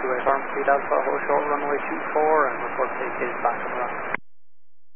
runway 2 Alpha, hold short runway 24 and report vacated back on the runway.